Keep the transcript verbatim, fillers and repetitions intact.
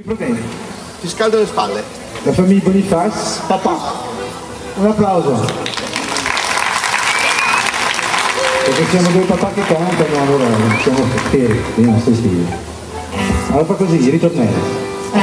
problemi? Ti scaldo le spalle. La famiglia Bonifaz, papà. Un applauso. Perché siamo due papà che cantano, allora siamo fieri dei nostri stili. Allora fa così, ritornello.